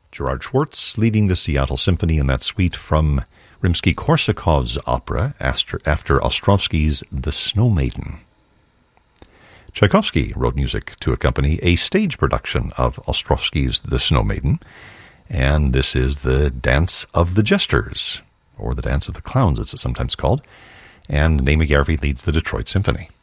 Gerard Schwartz leading the Seattle Symphony in that suite from Rimsky-Korsakov's opera after Ostrovsky's The Snow Maiden. Tchaikovsky wrote music to accompany a stage production of Ostrovsky's The Snow Maiden, and this is the Dance of the Jesters, or the Dance of the Clowns, as it's sometimes called, and Naima Järvi leads the Detroit Symphony.